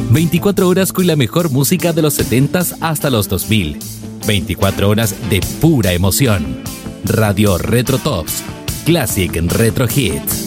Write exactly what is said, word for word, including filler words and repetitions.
veinticuatro horas con la mejor música de los setentas hasta los dos mil. veinticuatro horas de pura emoción. Radio Retro Tops. Classic Retro Hits.